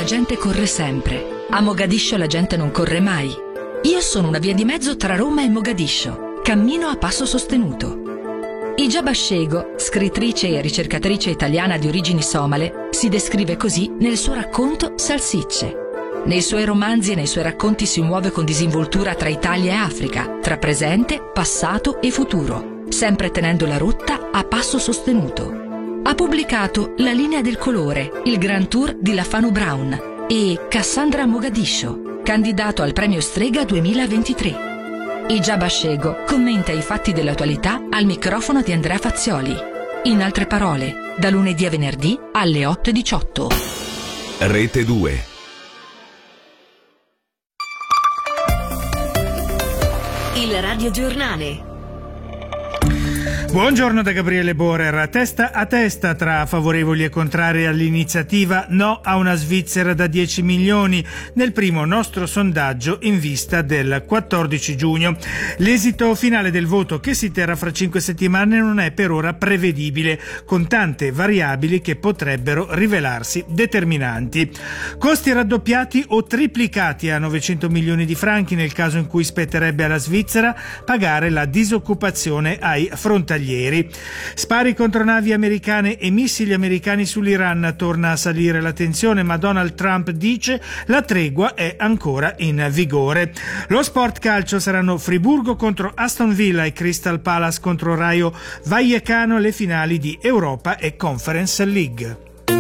la gente corre sempre. A Mogadiscio la gente non corre mai. Io sono una via di mezzo tra Roma e Mogadiscio. Cammino a passo sostenuto. Ijab Ashego, scrittrice e ricercatrice italiana di origini somale, si descrive così nel suo racconto Salsicce. Nei suoi romanzi e nei suoi racconti si muove con disinvoltura tra Italia e Africa, tra presente, passato e futuro, sempre tenendo la rotta a passo sostenuto. Ha pubblicato La linea del colore, il Grand Tour di Lafano Brown e Cassandra Mogadiscio, candidato al premio Strega 2023. Ijab Ashego commenta i fatti dell'attualità al microfono di Andrea Fazzioli. In altre parole, da lunedì a venerdì alle 8:18. Rete 2. Il radiogiornale. Buongiorno da Gabriele Borer. Testa a testa tra favorevoli e contrari all'iniziativa No a una Svizzera da 10 milioni nel primo nostro sondaggio in vista del 14 giugno. L'esito finale del voto, che si terrà fra 5 settimane, non è per ora prevedibile, con tante variabili che potrebbero rivelarsi determinanti. Costi raddoppiati o triplicati a 900 milioni di franchi nel caso in cui spetterebbe alla Svizzera pagare la disoccupazione ai frontalieri. Spari contro navi americane e missili americani sull'Iran. Torna a salire la tensione, ma Donald Trump dice la tregua è ancora in vigore. Lo sport calcio saranno Friburgo contro Aston Villa e Crystal Palace contro Rayo Vallecano, le finali di Europa e Conference League.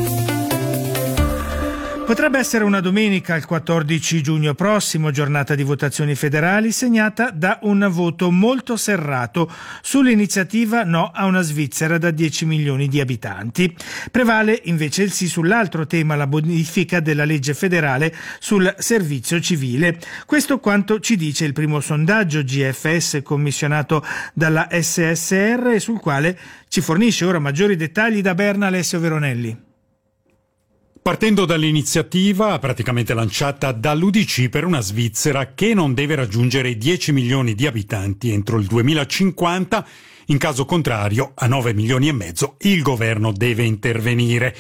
Potrebbe essere una domenica, il 14 giugno prossimo, giornata di votazioni federali segnata da un voto molto serrato sull'iniziativa No a una Svizzera da 10 milioni di abitanti. Prevale invece il sì sull'altro tema, la modifica della legge federale sul servizio civile. Questo quanto ci dice il primo sondaggio GFS commissionato dalla SSR e sul quale ci fornisce ora maggiori dettagli da Berna Alessio Veronelli. Partendo dall'iniziativa praticamente lanciata dall'UDC per una Svizzera che non deve raggiungere i 10 milioni di abitanti entro il 2050, in caso contrario a 9 milioni e mezzo il governo deve intervenire.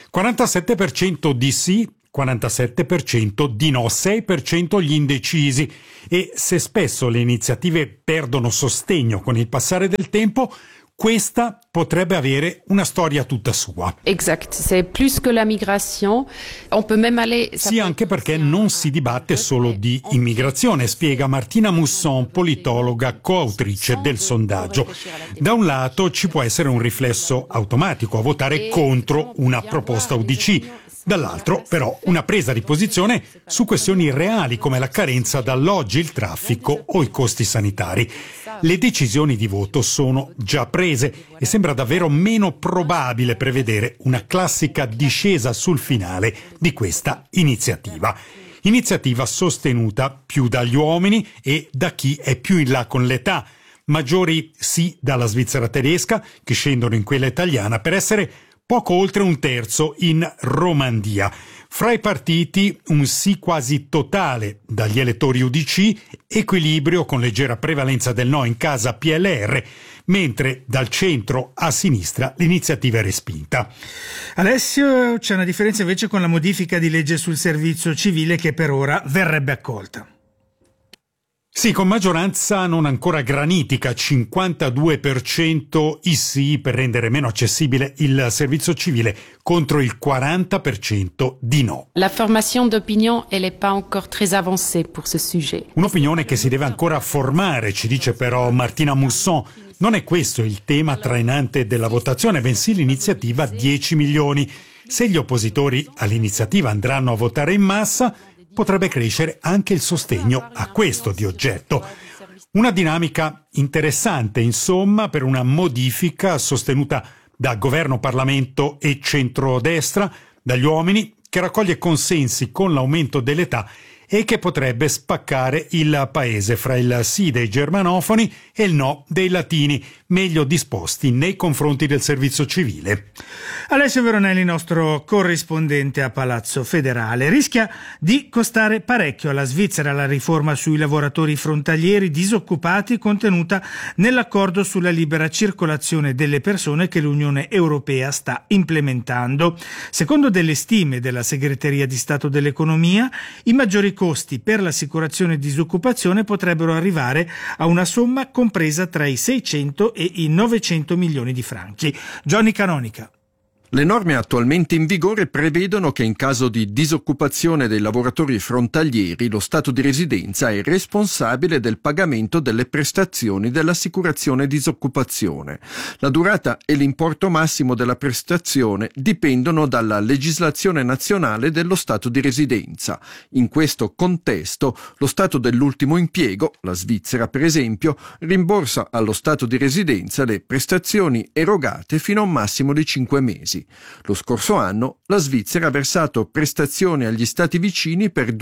47% di sì, 47% di no, 6% gli indecisi, e se spesso le iniziative perdono sostegno con il passare del tempo, questa potrebbe avere una storia tutta sua. Exact, c'est plus que la migration. On peut même aller. Sì, anche perché non si dibatte solo di immigrazione, spiega Martina Musson, politologa, coautrice del sondaggio. Da un lato ci può essere un riflesso automatico a votare contro una proposta UDC. Dall'altro, però, una presa di posizione su questioni reali come la carenza d'alloggi, il traffico o i costi sanitari. Le decisioni di voto sono già prese e sembra davvero meno probabile prevedere una classica discesa sul finale di questa iniziativa. Iniziativa sostenuta più dagli uomini e da chi è più in là con l'età. Maggiori sì dalla Svizzera tedesca, che scendono in quella italiana per essere poco oltre un terzo in Romandia. Fra i partiti un sì quasi totale dagli elettori UDC, equilibrio con leggera prevalenza del no in casa PLR, mentre dal centro a sinistra l'iniziativa è respinta. Alessio, c'è una differenza invece con la modifica di legge sul servizio civile che per ora verrebbe accolta. Sì, con maggioranza non ancora granitica, 52% i sì per rendere meno accessibile il servizio civile contro il 40% di no. La formation d'opinion, elle est pas encore très avancée pour ce sujet. Un'opinione che si deve ancora formare, ci dice però Martina Musson. Non è questo il tema trainante della votazione, bensì l'iniziativa 10 milioni. Se gli oppositori all'iniziativa andranno a votare in massa, potrebbe crescere anche il sostegno a questo di oggetto. Una dinamica interessante, insomma, per una modifica sostenuta da governo, Parlamento e centrodestra, dagli uomini, che raccoglie consensi con l'aumento dell'età e che potrebbe spaccare il paese fra il sì dei germanofoni e il no dei latini, meglio disposti nei confronti del servizio civile. Alessio Veronelli, nostro corrispondente a Palazzo Federale. Rischia di costare parecchio alla Svizzera la riforma sui lavoratori frontalieri disoccupati contenuta nell'accordo sulla libera circolazione delle persone che l'Unione Europea sta implementando. Secondo delle stime della Segreteria di Stato dell'Economia, i maggiori costi per l'assicurazione disoccupazione potrebbero arrivare a una somma compresa tra i 600 e i 900 milioni di franchi. Johnny Canonica. Le norme attualmente in vigore prevedono che in caso di disoccupazione dei lavoratori frontalieri lo Stato di residenza è responsabile del pagamento delle prestazioni dell'assicurazione disoccupazione. La durata e l'importo massimo della prestazione dipendono dalla legislazione nazionale dello Stato di residenza. In questo contesto, lo Stato dell'ultimo impiego, la Svizzera per esempio, rimborsa allo Stato di residenza le prestazioni erogate fino a un massimo di 5 mesi. Lo scorso anno la Svizzera ha versato prestazioni agli stati vicini per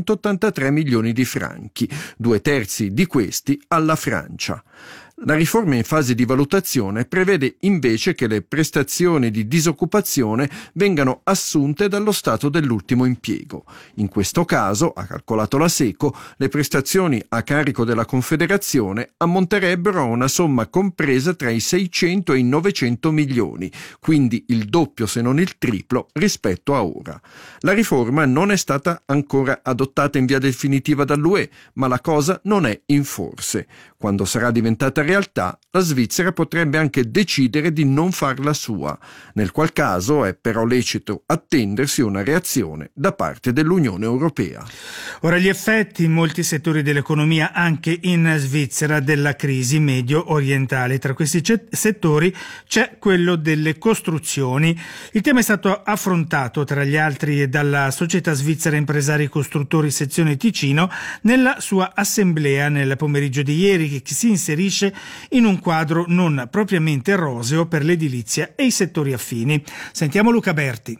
283 milioni di franchi, 2/3 di questi alla Francia. La riforma in fase di valutazione prevede invece che le prestazioni di disoccupazione vengano assunte dallo Stato dell'ultimo impiego. In questo caso, ha calcolato la SECO, le prestazioni a carico della Confederazione ammonterebbero a una somma compresa tra i 600 e i 900 milioni, quindi il doppio se non il triplo rispetto a ora. La riforma non è stata ancora adottata in via definitiva dall'UE, ma la cosa non è in forse. Quando sarà diventata realtà, la Svizzera potrebbe anche decidere di non farla sua, nel qual caso è però lecito attendersi una reazione da parte dell'Unione Europea. Ora gli effetti in molti settori dell'economia, anche in Svizzera, della crisi medio-orientale. Tra questi settori c'è quello delle costruzioni. Il tema è stato affrontato, tra gli altri, dalla Società Svizzera Impresari Costruttori Sezione Ticino nella sua assemblea nel pomeriggio di ieri, che si inserisce in un quadro non propriamente roseo per l'edilizia e i settori affini. Sentiamo Luca Berti.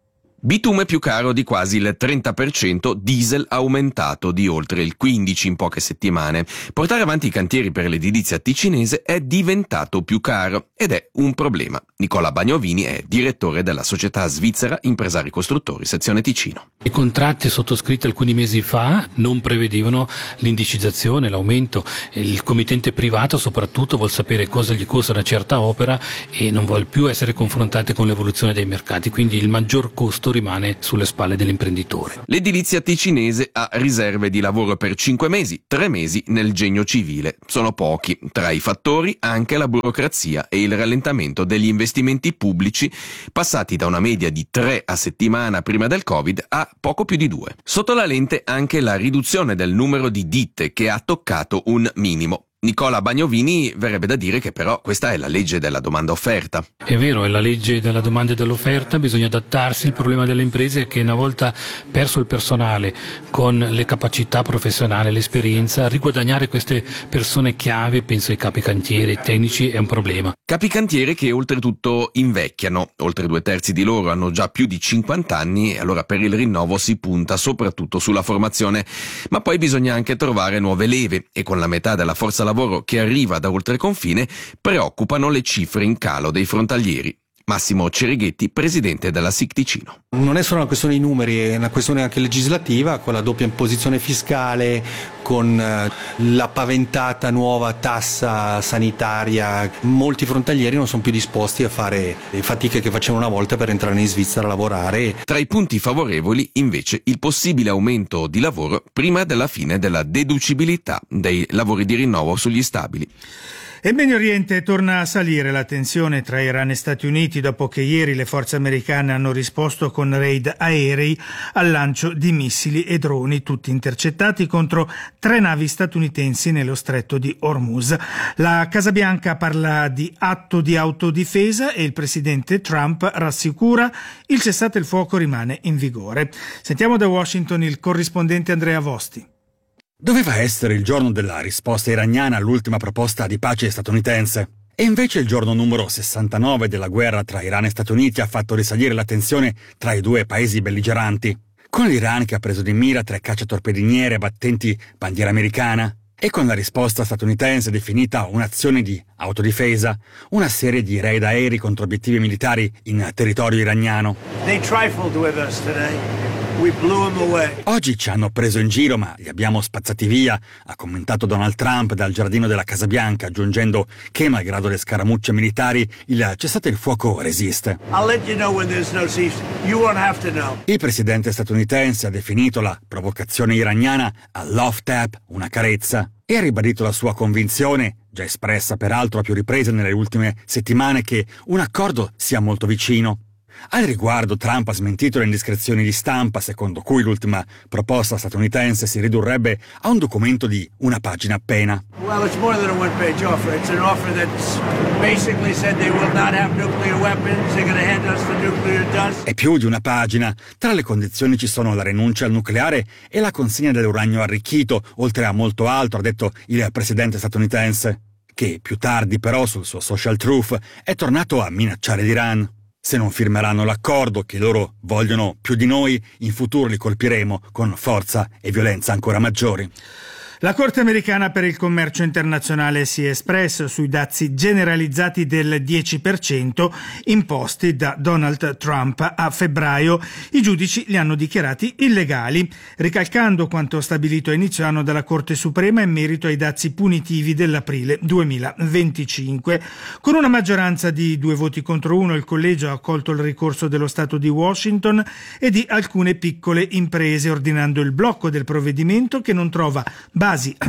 Bitume più caro di quasi il 30%, diesel aumentato di oltre il 15% in poche settimane. Portare avanti i cantieri per l'edilizia ticinese è diventato più caro ed è un problema. Nicola Bagnovini è direttore della Società Svizzera Impresari Costruttori Sezione Ticino. I contratti sottoscritti alcuni mesi fa non prevedevano l'indicizzazione, l'aumento. Il committente privato soprattutto vuol sapere cosa gli costa una certa opera e non vuole più essere confrontato con l'evoluzione dei mercati, quindi il maggior costo rimane sulle spalle dell'imprenditore. L'edilizia ticinese ha riserve di lavoro per 5 mesi, 3 mesi nel genio civile. Sono pochi. Tra i fattori anche la burocrazia e il rallentamento degli investimenti pubblici, passati da una media di 3 a settimana prima del Covid a poco più di 2. Sotto la lente anche la riduzione del numero di ditte, che ha toccato un minimo. Nicola Bagnovini verrebbe da dire che però questa è la legge della domanda-offerta. È vero, è la legge della domanda e dell'offerta, bisogna adattarsi. Il problema delle imprese è che una volta perso il personale con le capacità professionali, l'esperienza, riguadagnare queste persone chiave, penso ai capi cantieri, tecnici, è un problema. Capi cantieri che oltretutto invecchiano, oltre 2/3 di loro hanno già più di 50 anni e allora per il rinnovo si punta soprattutto sulla formazione, ma poi bisogna anche trovare nuove leve e con la metà della forza lavoro che arriva da oltreconfine preoccupano le cifre in calo dei frontalieri. Massimo Cerighetti, presidente della SIC Ticino. Non è solo una questione di numeri, è una questione anche legislativa, con la doppia imposizione fiscale, con la paventata nuova tassa sanitaria. Molti frontalieri non sono più disposti a fare le fatiche che facevano una volta per entrare in Svizzera a lavorare. Tra i punti favorevoli, invece, il possibile aumento di lavoro prima della fine della deducibilità dei lavori di rinnovo sugli stabili. E in Medio Oriente torna a salire la tensione tra Iran e Stati Uniti dopo che ieri le forze americane hanno risposto con raid aerei al lancio di missili e droni, tutti intercettati contro 3 navi statunitensi nello stretto di Hormuz. La Casa Bianca parla di atto di autodifesa e il presidente Trump rassicura il cessate il fuoco rimane in vigore. Sentiamo da Washington il corrispondente Andrea Vosti. Doveva essere il giorno della risposta iraniana all'ultima proposta di pace statunitense. E invece il giorno numero 69 della guerra tra Iran e Stati Uniti ha fatto risalire la tensione tra i due paesi belligeranti. con l'Iran che ha preso di mira 3 cacciatorpediniere battenti bandiera americana e con la risposta statunitense definita un'azione di autodifesa, una serie di raid aerei contro obiettivi militari in territorio iraniano. They trifled with us today. We blew them away. Oggi ci hanno preso in giro, ma li abbiamo spazzati via, ha commentato Donald Trump dal giardino della Casa Bianca, aggiungendo che, malgrado le scaramucce militari, il cessate il fuoco resiste. I'll let you know when there's no cease. You won't have to know. Il presidente statunitense ha definito la provocazione iraniana a love tap, una carezza, e ha ribadito la sua convinzione, già espressa peraltro a più riprese nelle ultime settimane, che un accordo sia molto vicino. Al riguardo Trump ha smentito le indiscrezioni di stampa secondo cui l'ultima proposta statunitense si ridurrebbe a un documento di una pagina appena. Well, it's more than a one-page offer. It's an offer that's basically said they will not have nuclear weapons, they're going to hand us the nuclear dust. È più di una pagina. Tra le condizioni ci sono la rinuncia al nucleare e la consegna dell'uranio arricchito, oltre a molto altro, ha detto il presidente statunitense, che più tardi però sul suo Social Truth è tornato a minacciare l'Iran. Se non firmeranno l'accordo che loro vogliono più di noi, in futuro li colpiremo con forza e violenza ancora maggiori. La Corte americana per il commercio internazionale si è espressa sui dazi generalizzati del 10% imposti da Donald Trump a febbraio. I giudici li hanno dichiarati illegali, ricalcando quanto stabilito a inizio anno dalla Corte Suprema in merito ai dazi punitivi dell'aprile 2025. Con una maggioranza di 2 voti contro 1, il collegio ha accolto il ricorso dello Stato di Washington e di alcune piccole imprese, ordinando il blocco del provvedimento che non trova basi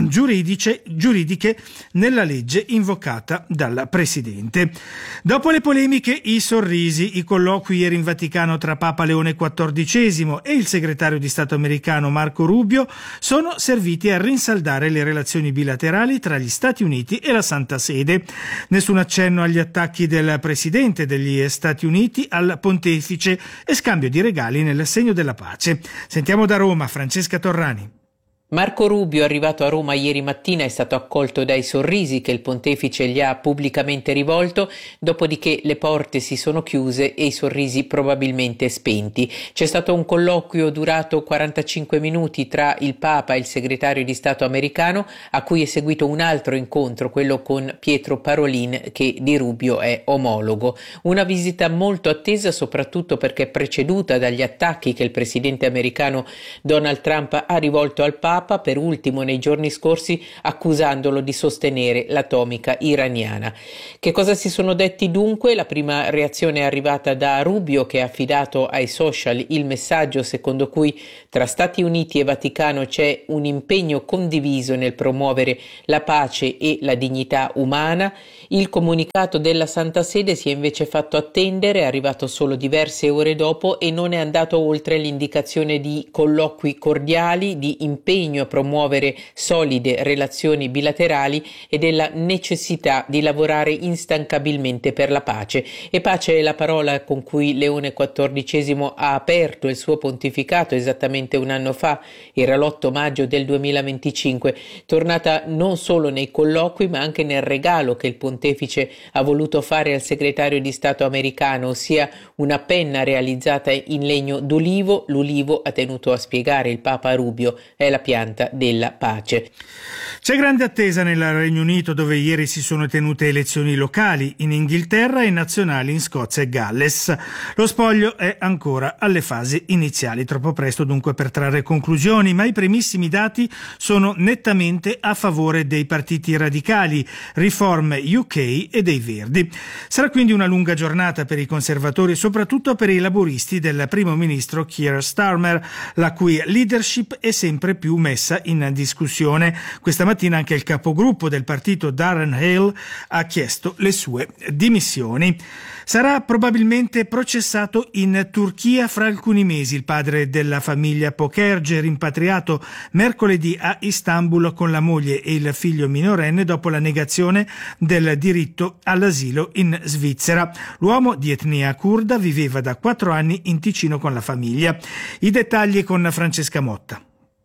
giuridiche nella legge invocata dal Presidente. Dopo le polemiche, i sorrisi, i colloqui ieri in Vaticano tra Papa Leone XIV e il segretario di Stato americano Marco Rubio sono serviti a rinsaldare le relazioni bilaterali tra gli Stati Uniti e la Santa Sede. Nessun accenno agli attacchi del Presidente degli Stati Uniti al Pontefice e scambio di regali nel segno della pace. Sentiamo da Roma Francesca Torrani. Marco Rubio, arrivato a Roma ieri mattina, è stato accolto dai sorrisi che il pontefice gli ha pubblicamente rivolto, dopodiché le porte si sono chiuse e i sorrisi probabilmente spenti. C'è stato un colloquio durato 45 minuti tra il Papa e il segretario di Stato americano, a cui è seguito un altro incontro, quello con Pietro Parolin, che di Rubio è omologo. Una visita molto attesa, soprattutto perché preceduta dagli attacchi che il presidente americano Donald Trump ha rivolto al Papa, per ultimo nei giorni scorsi accusandolo di sostenere l'atomica iraniana. Che cosa si sono detti dunque? La prima reazione è arrivata da Rubio, che ha affidato ai social il messaggio secondo cui tra Stati Uniti e Vaticano c'è un impegno condiviso nel promuovere la pace e la dignità umana. Il comunicato della Santa Sede si è invece fatto attendere, è arrivato solo diverse ore dopo e non è andato oltre l'indicazione di colloqui cordiali, di impegno a promuovere solide relazioni bilaterali e della necessità di lavorare instancabilmente per la pace. E pace è la parola con cui Leone XIV ha aperto il suo pontificato esattamente un anno fa, era l'8 maggio del 2025, tornata non solo nei colloqui ma anche nel regalo che il pontefice ha voluto fare al segretario di Stato americano, ossia una penna realizzata in legno d'olivo. L'ulivo, ha tenuto a spiegare il Papa Rubio, è la pianta della pace. C'è grande attesa nel Regno Unito, dove ieri si sono tenute elezioni locali in Inghilterra e nazionali in Scozia e Galles. Lo spoglio è ancora alle fasi iniziali, troppo presto dunque per trarre conclusioni, ma i primissimi dati sono nettamente a favore dei partiti radicali, Reform UK e dei Verdi. Sarà quindi una lunga giornata per i conservatori, soprattutto per i laburisti del primo ministro Keir Starmer, la cui leadership è sempre più messa in discussione. Questa mattina anche il capogruppo del partito Darren Hale ha chiesto le sue dimissioni. Sarà probabilmente processato in Turchia fra alcuni mesi il padre della famiglia Pokerge, rimpatriato mercoledì a Istanbul con la moglie e il figlio minorenne dopo la negazione del diritto all'asilo in Svizzera. L'uomo di etnia curda viveva da 4 anni in Ticino con la famiglia. I dettagli con Francesca Motta.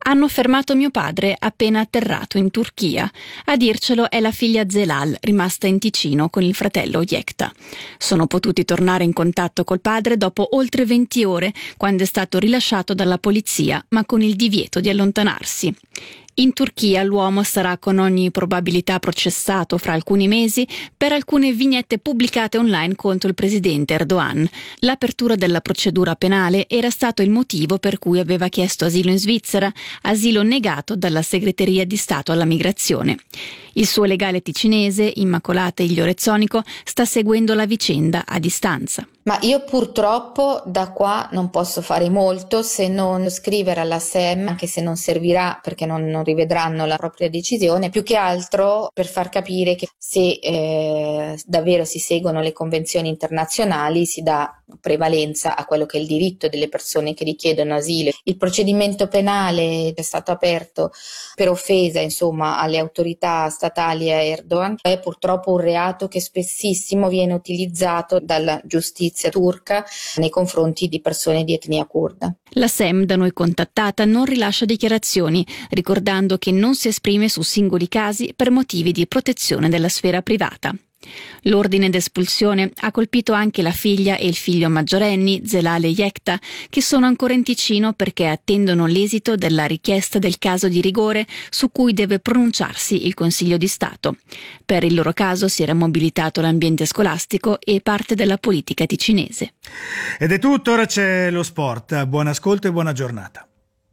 Hanno fermato mio padre appena atterrato in Turchia. A dircelo è la figlia Zelal, rimasta in Ticino con il fratello Yekta. Sono potuti tornare in contatto col padre dopo oltre 20 ore, quando è stato rilasciato dalla polizia, ma con il divieto di allontanarsi. In Turchia l'uomo sarà con ogni probabilità processato fra alcuni mesi per alcune vignette pubblicate online contro il presidente Erdogan. L'apertura della procedura penale era stato il motivo per cui aveva chiesto asilo in Svizzera, asilo negato dalla Segreteria di Stato alla Migrazione. Il suo legale ticinese, Immacolata Igliorezzonico, sta seguendo la vicenda a distanza. Ma io purtroppo da qua non posso fare molto se non scrivere alla SEM, anche se non servirà perché non rivedranno la propria decisione, più che altro per far capire che se davvero si seguono le convenzioni internazionali si dà prevalenza a quello che è il diritto delle persone che richiedono asilo. Il procedimento penale è stato aperto per offesa, insomma, alle autorità statali a Erdogan. È purtroppo un reato che spessissimo viene utilizzato dalla giustizia turca nei confronti di persone di etnia curda. La SEM, da noi contattata, non rilascia dichiarazioni, ricordando che non si esprime su singoli casi per motivi di protezione della sfera privata. L'ordine d'espulsione ha colpito anche la figlia e il figlio maggiorenni, Zelal e Yekta, che sono ancora in Ticino perché attendono l'esito della richiesta del caso di rigore su cui deve pronunciarsi il Consiglio di Stato. Per il loro caso si era mobilitato l'ambiente scolastico e parte della politica ticinese. Ed è tutto, ora c'è lo sport. Buon ascolto e buona giornata.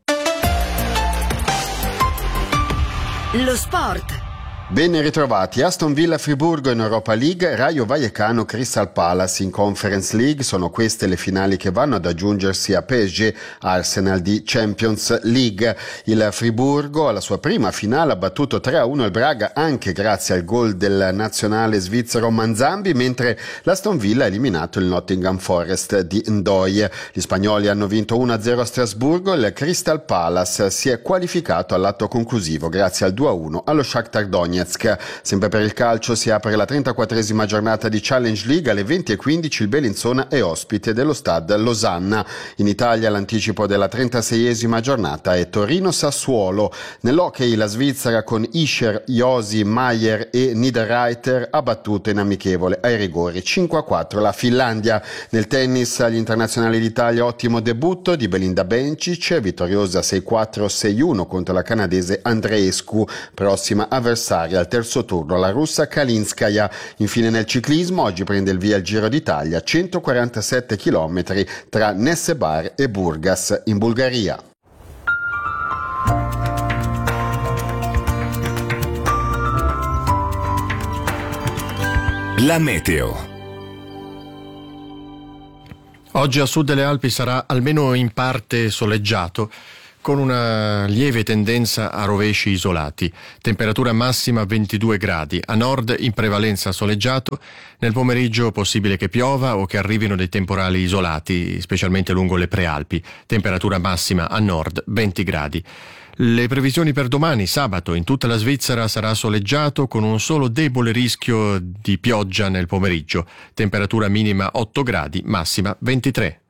Lo sport. Ben ritrovati. Aston Villa Friburgo in Europa League, Rayo Vallecano Crystal Palace in Conference League. Sono queste le finali che vanno ad aggiungersi a PSG Arsenal di Champions League. Il Friburgo alla sua prima finale ha battuto 3-1 il Braga anche grazie al gol del nazionale svizzero Manzambi, mentre l'Aston Villa ha eliminato il Nottingham Forest di Ndoye. Gli spagnoli hanno vinto 1-0 a Strasburgo. Il Crystal Palace si è qualificato all'atto conclusivo grazie al 2-1 allo Shakhtar Donetsk. Sempre per il calcio si apre la 34esima giornata di Challenge League. Alle 20:15 il Bellinzona è ospite dello Stade Losanna. In Italia l'anticipo della 36esima giornata è Torino-Sassuolo. Nell'hockey la Svizzera con Ischer, Josi, Maier e Niederreiter ha battuto in amichevole ai rigori 5-4 la Finlandia. Nel tennis agli internazionali d'Italia ottimo debutto di Belinda Bencic, vittoriosa 6-4-6-1 contro la canadese Andreescu, prossima avversaria al terzo turno la russa Kalinskaya. Infine nel ciclismo oggi prende il via il Giro d'Italia, 147 km tra Nessebar e Burgas in Bulgaria. La meteo. Oggi a sud delle Alpi sarà almeno in parte soleggiato, con una lieve tendenza a rovesci isolati. Temperatura massima 22 gradi, a nord in prevalenza soleggiato, nel pomeriggio possibile che piova o che arrivino dei temporali isolati, specialmente lungo le prealpi. Temperatura massima a nord 20 gradi. Le previsioni per domani, sabato, in tutta la Svizzera sarà soleggiato con un solo debole rischio di pioggia nel pomeriggio. Temperatura minima 8 gradi, massima 23.